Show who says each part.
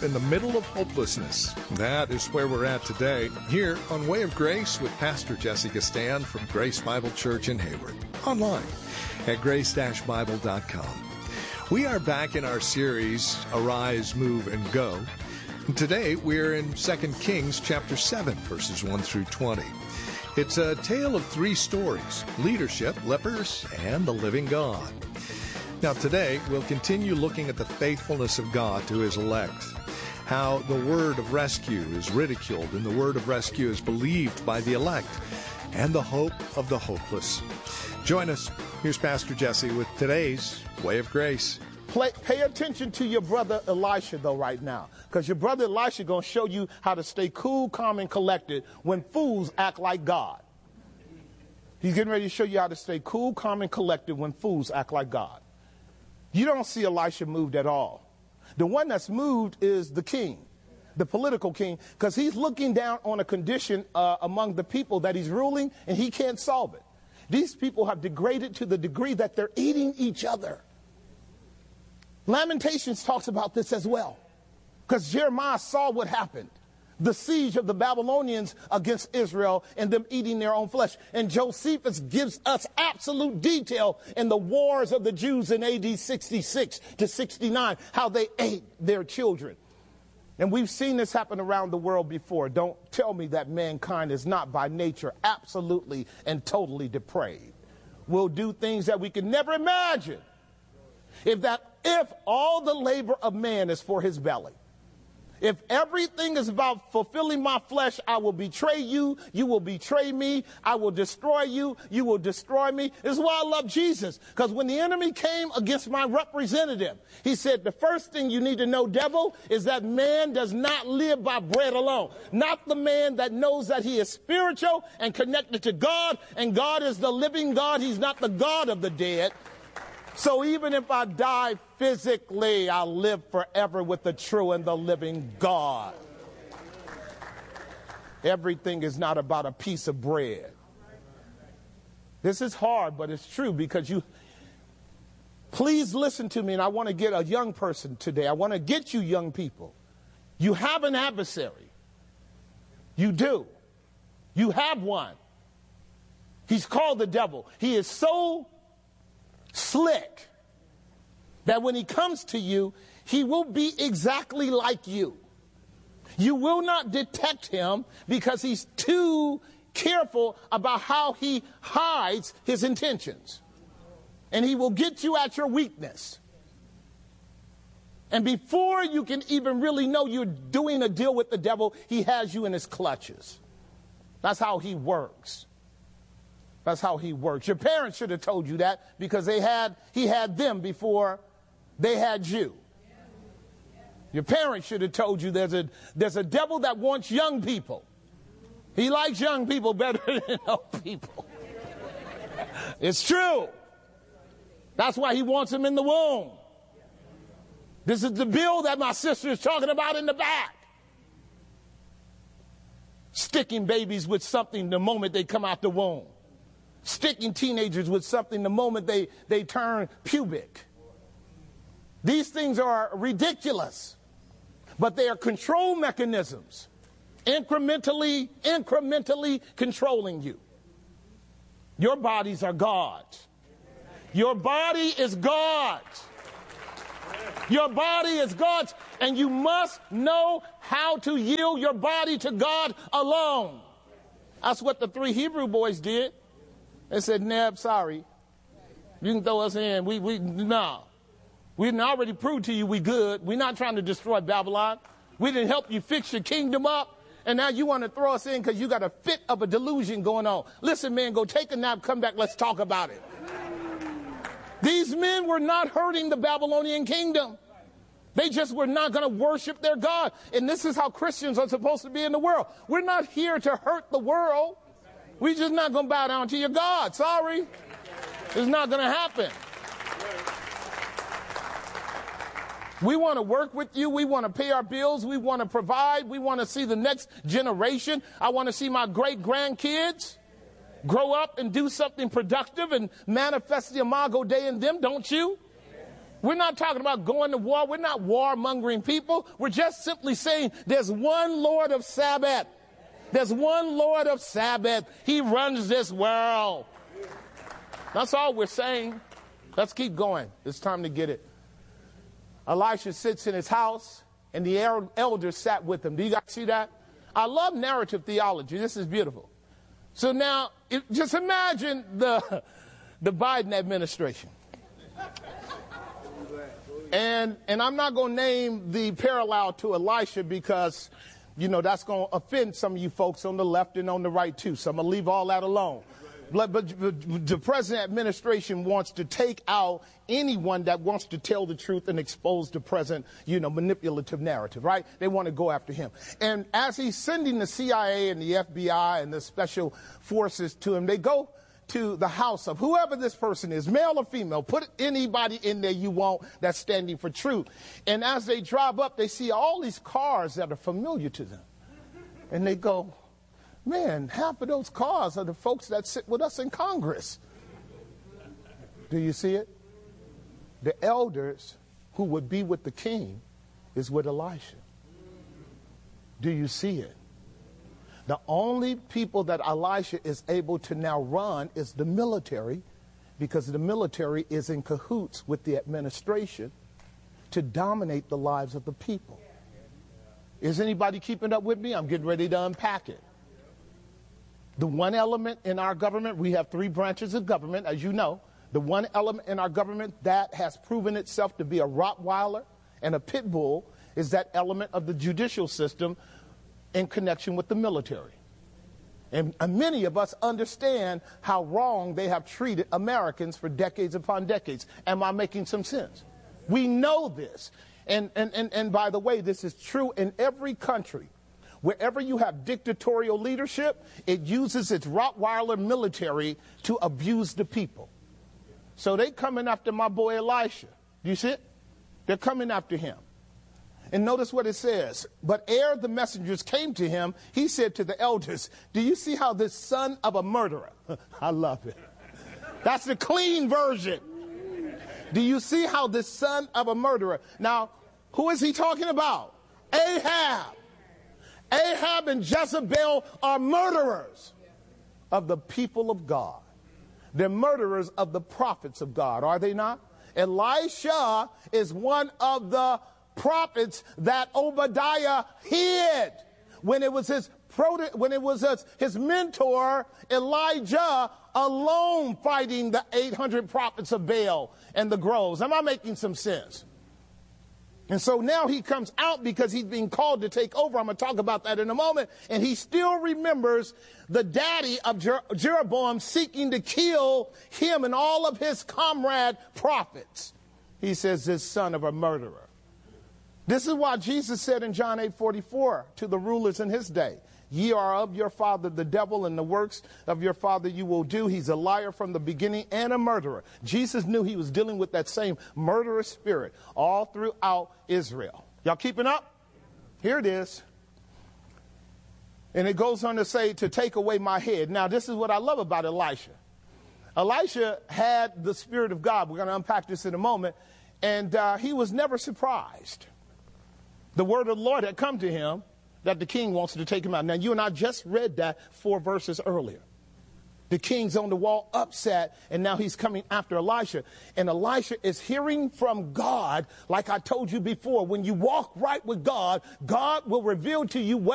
Speaker 1: in the middle of hopelessness. That is where we're at today, here on Way of Grace with Pastor Jesse Castan from Grace Bible Church in Hayward. Online at grace-bible.com. We are back in our series, Arise, Move, and Go. And today we're in 2 Kings chapter 7, verses 1 through 20. It's a tale of three stories: leadership, lepers, and the living God. Now today we'll continue looking at the faithfulness of God to his elect, how the word of rescue is ridiculed and the word of rescue is believed by the elect, and the hope of the hopeless. Join us. Here's Pastor Jesse with today's Way of Grace.
Speaker 2: Pay attention to your brother Elisha, though, right now, because your brother Elisha is going to show you how to stay cool, calm, and collected when fools act like God. He's getting ready to show you how to stay cool, calm, and collected when fools act like God. You don't see Elisha moved at all. The one that's moved is the king, the political king, because he's looking down on a condition among the people that he's ruling, and he can't solve it. These people have degraded to the degree that they're eating each other. Lamentations talks about this as well, because Jeremiah saw what happened, the siege of the Babylonians against Israel and them eating their own flesh. And Josephus gives us absolute detail in the wars of the Jews in AD 66 to 69, how they ate their children. And we've seen this happen around the world before. Don't tell me that mankind is not by nature absolutely and totally depraved. We'll do things that we could never imagine. If all the labor of man is for his belly, if everything is about fulfilling my flesh, I will betray you, you will betray me, I will destroy you, you will destroy me. This is why I love Jesus, because when the enemy came against my representative, he said, the first thing you need to know, devil, is that man does not live by bread alone. Not the man that knows that he is spiritual and connected to God, and God is the living God. He's not the God of the dead. So even if I die physically, I'll live forever with the true and the living God. Everything is not about a piece of bread. This is hard, but it's true, because please listen to me, and I want to get a young person today. I want to get you young people. You have an adversary. You do. You have one. He's called the devil. He is so slick that when he comes to you, he will be exactly like you. You will not detect him because he's too careful about how he hides his intentions. And he will get you at your weakness. And before you can even really know you're doing a deal with the devil, he has you in his clutches. That's how he works. That's how he works. Your parents should have told you that, because he had them before they had you. Your parents should have told you there's a devil that wants young people. He likes young people better than old people. It's true. That's why he wants them in the womb. This is the bill that my sister is talking about in the back. Sticking babies with something the moment they come out the womb. Sticking teenagers with something the moment they turn pubic. These things are ridiculous, but they are control mechanisms, incrementally controlling you. Your bodies are God's. Your body is God's. Your body is God's, and you must know how to yield your body to God alone. That's what the 3 Hebrew boys did. They said, Neb, sorry. You can throw us in. No. We didn't already prove to you we good. We're not trying to destroy Babylon. We didn't help you fix your kingdom up. And now you want to throw us in because you got a fit of a delusion going on. Listen, man, go take a nap, come back, let's talk about it. These men were not hurting the Babylonian kingdom. They just were not going to worship their God. And this is how Christians are supposed to be in the world. We're not here to hurt the world. We're just not going to bow down to your God. Sorry. It's not going to happen. We want to work with you. We want to pay our bills. We want to provide. We want to see the next generation. I want to see my great-grandkids grow up and do something productive and manifest the Imago Dei in them, don't you? We're not talking about going to war. We're not warmongering people. We're just simply saying there's one Lord of Sabbath. There's one Lord of Sabbath. He runs this world. That's all we're saying. Let's keep going. It's time to get it. Elisha sits in his house, and the elders sat with him. Do you guys see that? I love narrative theology. This is beautiful. So now, just imagine the Biden administration. And I'm not going to name the parallel to Elisha because, you know, that's going to offend some of you folks on the left and on the right too. So I'm going to leave all that alone. But the present administration wants to take out anyone that wants to tell the truth and expose the present, you know, manipulative narrative, right? They want to go after him. And as he's sending the CIA and the FBI and the special forces to him, they go to the house of whoever this person is, male or female. Put anybody in there you want that's standing for truth. And as they drive up, they see all these cars that are familiar to them. And they go, man, half of those cars are the folks that sit with us in Congress. Do you see it? The elders who would be with the king is with Elisha. Do you see it? The only people that Elisha is able to now run is the military, because the military is in cahoots with the administration to dominate the lives of the people. Is anybody keeping up with me? I'm getting ready to unpack it. The one element in our government, we have 3 branches of government, as you know. The one element in our government that has proven itself to be a Rottweiler and a pit bull is that element of the judicial system in connection with the military. And many of us understand how wrong they have treated Americans for decades upon decades. Am I making some sense? We know this. And by the way, this is true in every country. Wherever you have dictatorial leadership, it uses its Rottweiler military to abuse the people. So they coming after my boy Elisha. Do you see it? They're coming after him. And notice what it says. But ere the messengers came to him, he said to the elders, do you see how this son of a murderer, I love it. That's the clean version. Do you see how this son of a murderer? Now, who is he talking about? Ahab. Ahab and Jezebel are murderers of the people of God. They're murderers of the prophets of God, are they not? Elisha is one of the prophets that Obadiah hid when it was his mentor Elijah alone fighting the 800 prophets of Baal and the groves. Am I making some sense? And so now he comes out because he's being called to take over. I'm going to talk about that in a moment. And he still remembers the daddy of Jeroboam seeking to kill him and all of his comrade prophets. He says, this son of a murderer. This is why Jesus said in John 8:44 to the rulers in his day, ye are of your father the devil, and the works of your father you will do. He's a liar from the beginning and a murderer. Jesus knew he was dealing with that same murderous spirit all throughout Israel. Y'all keeping up? Here it is. And it goes on to say, to take away my head. Now, this is what I love about Elisha. Elisha had the Spirit of God. We're going to unpack this in a moment. And he was never surprised. The word of the Lord had come to him that the king wants to take him out. Now, you and I just read that 4 verses earlier. The king's on the wall upset, and now he's coming after Elisha. And Elisha is hearing from God, like I told you before. When you walk right with God, God will reveal to you what